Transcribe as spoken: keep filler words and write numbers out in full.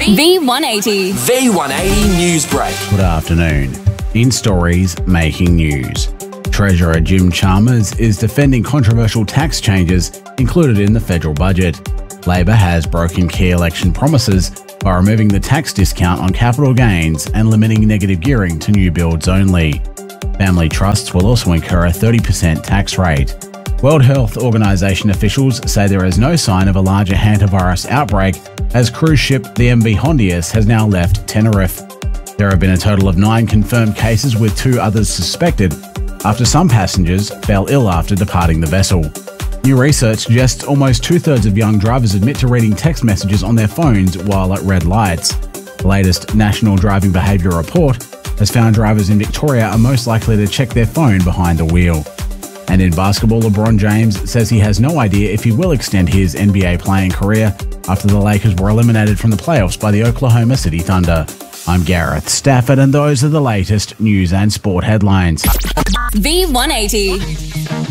V one eighty. V one eighty News Break. Good afternoon. In stories making news, Treasurer Jim Chalmers is defending controversial tax changes included in the federal budget. Labor has broken key election promises by removing the tax discount on capital gains and limiting negative gearing to new builds only. Family trusts will also incur a thirty percent tax rate. World Health Organization officials say there is no sign of a larger hantavirus outbreak as cruise ship the M V Hondias has now left Tenerife. There have been a total of nine confirmed cases with two others suspected after some passengers fell ill after departing the vessel. New research suggests almost two-thirds of young drivers admit to reading text messages on their phones while at red lights. The latest National Driving Behaviour Report has found drivers in Victoria are most likely to check their phone behind the wheel. And in basketball, LeBron James says he has no idea if he will extend his N B A playing career after the Lakers were eliminated from the playoffs by the Oklahoma City Thunder. I'm Gareth Stafford, and those are the latest news and sport headlines. V one eighty.